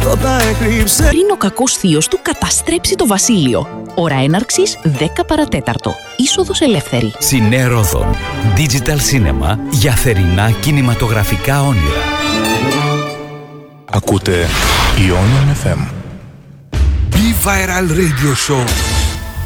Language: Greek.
Πριν ο κακός θείος του καταστρέψει το βασίλειο. Ώρα έναρξης 10 παρατέταρτο. Είσοδος ελεύθερη. Σινέ Ρόδον. Digital Cinema για θερινά κινηματογραφικά όνειρα. Ακούτε Ionian FM. Be Viral Radio Show